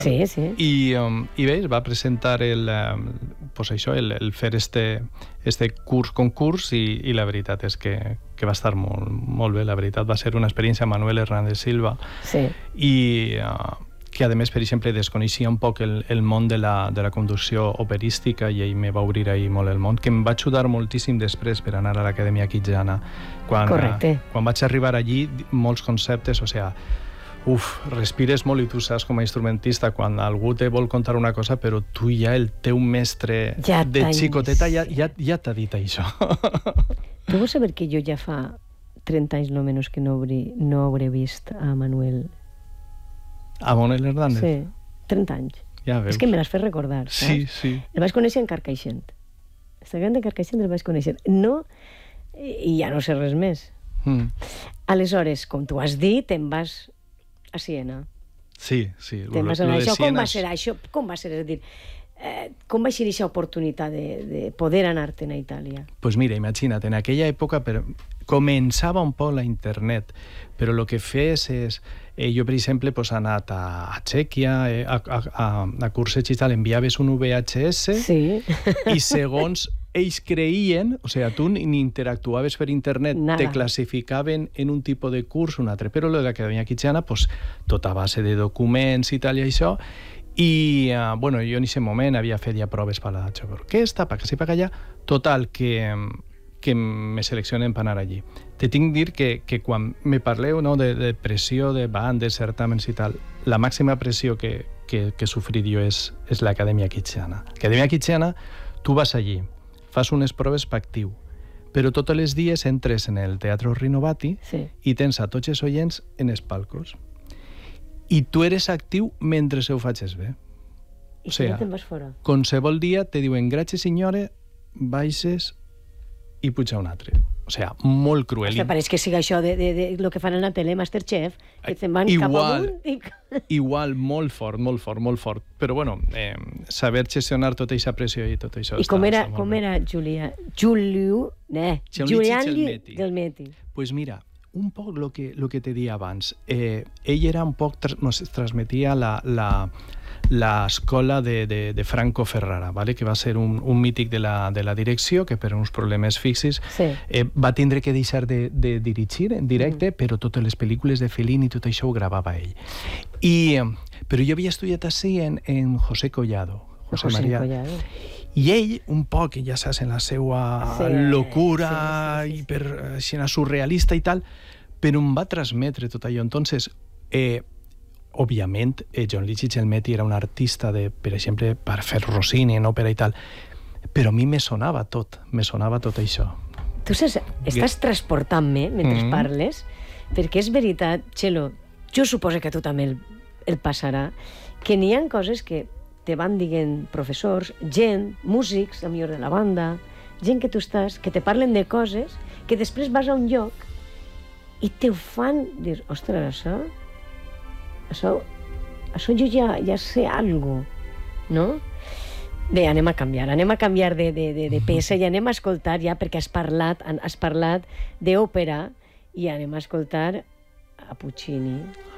Sí, sí. I bé, es va presentar pues això, el fer este concurs i la veritat és que va estar molt bé, la veritat. Va ser una experiència amb Manuel Hernández Silva Sí. i que a més, per exemple, desconeixia un poc el món de la conducció operística i ell me va obrir ahir molt el món, que em va ajudar moltíssim després per anar a l'Acadèmia Quitjana. Correcte. Quan vaig arribar allí, molts conceptes, o sigui, respires molt i tu saps com a instrumentista quan algú te vol contar una cosa però tu ja el teu mestre de xicoteta ja t'ha dit això. Tu vols saber que jo ja fa 30 anys no menys que no hauré vist a Manuel? A Manuel Hernández? Sí, 30 anys. Ja veus. És que me l'has fet recordar, saps? Sí, sí. El vaig conèixer en Carcaixent. Estaven de Carcaixent el vaig conèixer. No, i ja no sé res més. Aleshores, com tu has dit, te'n vas a Siena. Sí, sí. Te'n vas anar a això. Com va ser això? Com va ser? És a dir, com va ser aquesta oportunitat de poder anar-te'n a Itàlia? Pues mira, imagina't, en aquella època començava un poc la internet, però el que fes és... jo, per exemple, he anat a Txèquia, a curses i tal, enviaves un VHS i segons ells creien, o sigui, tu ni interactuaves per internet, te classificaven en un tipus de curs o un altre, però de l'Acadèmia Quitjana, tot a base de documents i tal i això, i bueno, jo en aquest moment havia fet ja proves per la jove orquestra, per aquí, per allà, total, que me seleccionen per anar allí. Te tinc dir que quan me parleu de pressió de bandes, certàmens i tal, la màxima pressió que he sofrit jo és l'Acadèmia Quitjana. L'Acadèmia Quitjana, tu vas allí, fas unes proves per actiu, però tots els dies entres en el Teatro Rinnovati i tens a tots els oients en els palcos. I tu eres actiu mentre ho facis bé. I si no te'n vas fora? Qualsevol dia te diuen gràcies senyora, baixes i puja un altre. O sigui, molt cruel. Hasta pareix que siga això de lo que fan en la tele, Masterchef, que se'n van cap amunt. Igual, molt fort, molt fort, molt fort. Però, bueno, saber gestionar tota aquesta pressió i tot això... I com era Giuliano Gelmetti? Pues mira, un poc lo que te dia abans. Ell era un poc... Nos transmetia l'escola de Franco Ferrara, ¿vale? Que va ser un mític de la direcció, que per uns problemes fixis va tindre que deixar de dirigir en directe, però totes les pel·lícules de Fellini i tot això ho gravava ell. Però jo havia estudiat així en José Collado. José Collado. I ell, un poc, ja saps, en la seva locura surrealista i tal, però em va transmetre tot allò. Entonces, òbviament, Gianluigi Gelmetti era un artista, per exemple, per fer Rossini, en òpera i tal, però a mi me sonava tot això. Tu saps, estàs transportant-me mentre parles, perquè és veritat, Txelo, jo suposo que a tu també el passarà, que n'hi ha coses que te van dient professors, gent, músics, la millor de la banda, gent que tu estàs, que te parlen de coses, que després vas a un lloc i te ho fan dir, ostres, això jo ja sé alguna cosa, no? Bé, anem a canviar de peça i anem a escoltar ja, perquè has parlat d'òpera i anem a escoltar a Puccini.